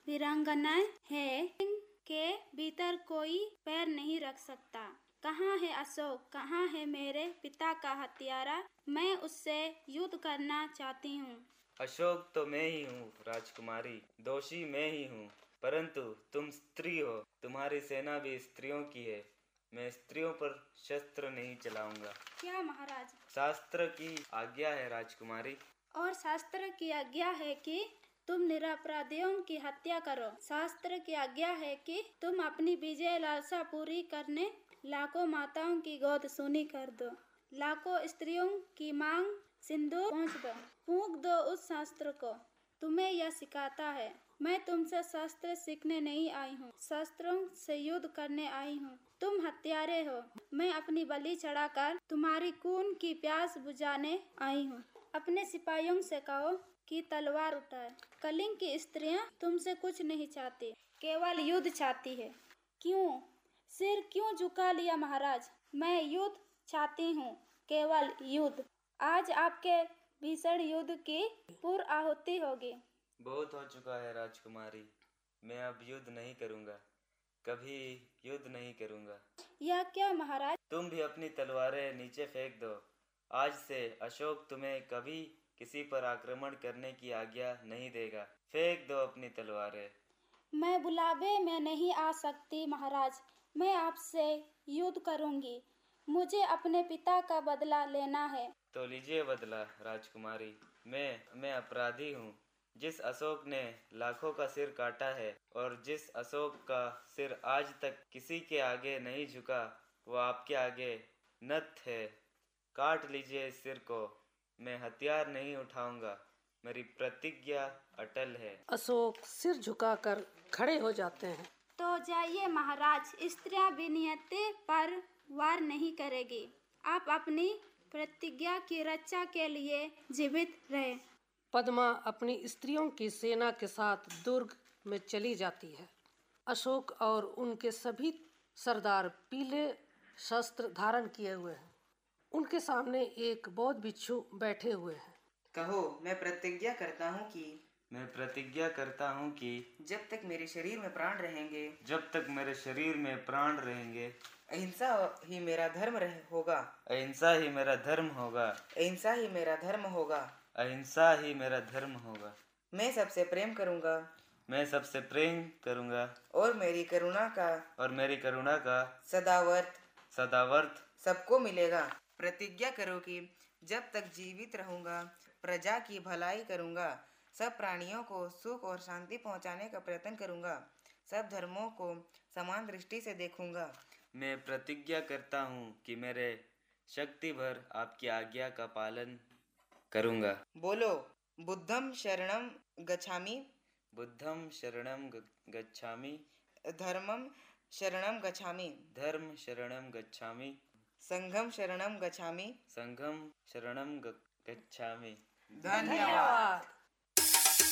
वीरांगनाएं हैं के भीतर कोई पैर नहीं रख सकता। कहाँ है अशोक, कहाँ है मेरे पिता का हत्यारा? मैं उससे युद्ध करना चाहती हूँ। अशोक तो मैं ही हूँ राजकुमारी, दोषी मैं ही हूँ। परंतु तुम स्त्री हो, तुम्हारी सेना भी स्त्रियों की है। मैं स्त्रियों पर शस्त्र नहीं चलाऊंगा। क्या महाराज? शास्त्र की आज्ञा है राजकुमारी। और शास्त्र की आज्ञा है कि तुम निरपराधियों की हत्या करो। शास्त्र की आज्ञा है कि तुम अपनी विजय लालसा पूरी करने लाखों माताओं की गोद सूनी कर दो, लाखों स्त्रियों की मांग सिंदूर पहुँच दो, फूंक दो उस शास्त्र को। तुम्हें यह सिखाता है। मैं तुमसे शास्त्र सीखने नहीं आई हूँ, शस्त्रों से युद्ध करने आई हूँ। तुम हत्यारे हो, मैं अपनी बलि चढ़ाकर तुम्हारी खून की प्यास बुझाने आई हूँ। अपने सिपाहियों से कहो कि तलवार उठाए। कलिंग की स्त्रियां तुमसे कुछ नहीं चाहती, केवल युद्ध चाहती है। क्यों सिर क्यों झुका लिया महाराज? मैं युद्ध चाहती हूँ, केवल युद्ध। आज आपके भीषण युद्ध की पूर्व आहुति होगी। बहुत हो चुका है राजकुमारी, मैं अब युद्ध नहीं करूंगा, कभी युद्ध नहीं करूंगा। यह क्या महाराज? तुम भी अपनी तलवारें नीचे फेंक दो। आज से अशोक तुम्हें कभी किसी पर आक्रमण करने की आज्ञा नहीं देगा। फेंक दो अपनी तलवारें। मैं बुलावे में नहीं आ सकती महाराज, मैं आपसे युद्ध करूंगी। मुझे अपने पिता का बदला लेना है। तो लीजिए बदला राजकुमारी। मैं अपराधी हूँ। जिस अशोक ने लाखों का सिर काटा है और जिस अशोक का सिर आज तक किसी के आगे नहीं झुका, वो आपके आगे नत है। काट लीजिए इस सिर को। मैं हथियार नहीं उठाऊंगा, मेरी प्रतिज्ञा अटल है। अशोक सिर झुकाकर खड़े हो जाते हैं। तो जाइए महाराज, स्त्रियां विनियति पर वार नहीं करेगी। आप अपनी प्रतिज्ञा की रक्षा के लिए जीवित रहे। पद्मा अपनी स्त्रियों की सेना के साथ दुर्ग में चली जाती है। अशोक और उनके सभी सरदार पीले शस्त्र धारण किए हुए हैं। उनके सामने एक बौद्ध भिक्षु बैठे हुए हैं। कहो, मैं प्रतिज्ञा करता हूँ कि जब तक मेरे शरीर में प्राण रहेंगे, अहिंसा ही मेरा धर्म होगा। अहिंसा ही मेरा धर्म होगा। अहिंसा ही मेरा धर्म होगा। अहिंसा ही मेरा धर्म होगा। मैं सबसे प्रेम करूँगा और मेरी करुणा का सदावर्त सबको मिलेगा। प्रतिज्ञा करो कि जब तक जीवित रहूंगा प्रजा की भलाई करूंगा, सब प्राणियों को सुख और शांति पहुंचाने का प्रयत्न करूंगा, सब धर्मों को समान दृष्टि से देखूंगा। मैं प्रतिज्ञा करता हूँ कि मेरे शक्ति भर आपकी आज्ञा का पालन करूंगा। बोलो, बुद्धम शरणम गच्छामि, बुद्धम शरणम गच्छामि, धर्मम शरणम गच्छामि, धर्म शरणम गच्छामि, संघम शरणम गच्छामि, संघम शरणम गच्छामि। धन्यवाद।